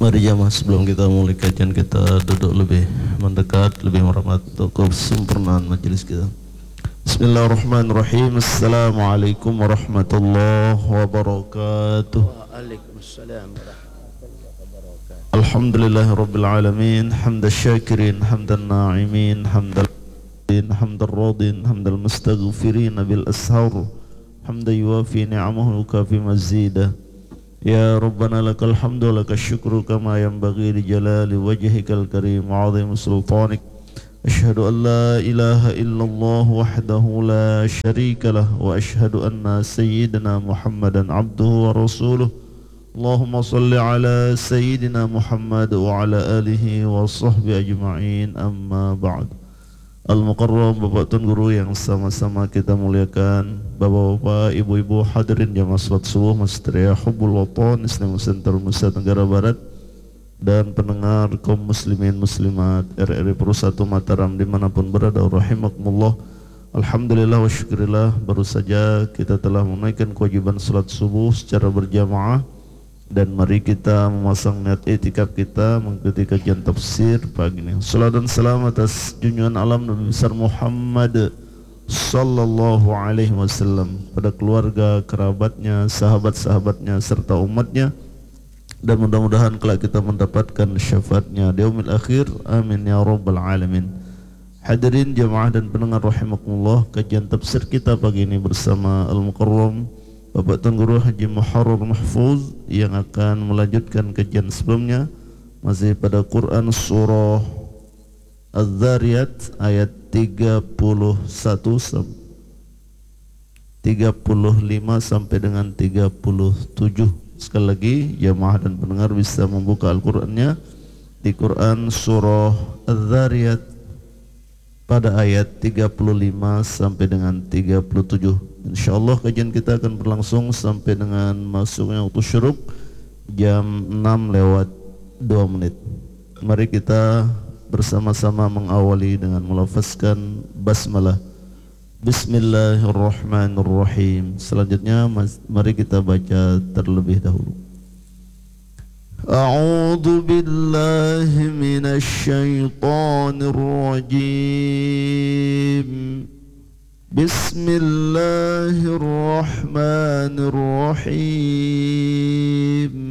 Mari jamaah sebelum kita mulai kajian kita duduk lebih mendekat, lebih merahmat untuk kesempurnaan majelis kita. Bismillahirrahmanirrahim. Assalamualaikum warahmatullahi wabarakatuh. Waalaikumsalam warahmatullahi wabarakatuh. Alhamdulillahirabbil alamin, hamdal syakirin, hamdan na'imin, hamdal radin, hamdal mustaghfirin bil ashar, hamdan yuwafi ni'amahu kafi mazidah. Ya Rabbana lakal hamdu lakal syukru kama yanbaghi li jalali wajhikal karim wa 'azimi sultanik. Asyhadu an la ilaha illallah wahdahu la syarika lah wa asyhadu anna sayyidina Muhammadan abduhu wa rasuluh. Allahumma salli ala sayyidina Muhammad wa ala alihi wa sahbihi ajma'in, amma ba'd. Al-Mukarram, Bapak Tun Guru yang sama-sama kita muliakan, Bapak-bapak, ibu-ibu hadirin jamaah salat subuh Masjid Raya Hubbul Watan Islamic Center Nusa Tenggara Barat, dan pendengar kaum muslimin muslimat RRI Persatu Mataram dimanapun berada, rahimakumullah. Alhamdulillah wa syukurillah, baru saja kita telah menunaikan kewajiban salat subuh secara berjamaah, dan mari kita memasang niat i'tikaf kita mengikuti kajian tafsir pagi ini. Salawat dan salam atas junjungan alam Nabi besar Muhammad sallallahu alaihi wasallam, pada keluarga, kerabatnya, sahabat-sahabatnya serta umatnya, dan mudah-mudahan kelak kita mendapatkan syafaatnya di yaumil akhir. Amin ya rabbal alamin. Hadirin jamaah dan pendengar rahimakumullah, kajian tafsir kita pagi ini bersama Al-Mukarram Bapak Tun Guru Haji Muharrar Mahfuz yang akan melanjutkan kajian sebelumnya, masih pada Quran surah Az-Zariyat ayat 35 sampai dengan 37. Sekali lagi jamaah dan pendengar bisa membuka Al-Qur'annya di Quran surah Az-Zariyat pada ayat 35 sampai dengan 37. Insyaallah kajian kita akan berlangsung sampai dengan masuknya waktu syuruk jam 6:02. Mari kita bersama-sama mengawali dengan melafazkan basmalah. Bismillahirrahmanirrahim. Selanjutnya mari kita baca terlebih dahulu. A'udzu billahi minasy syaithanir rajim. Bismillahirrahmanirrahim.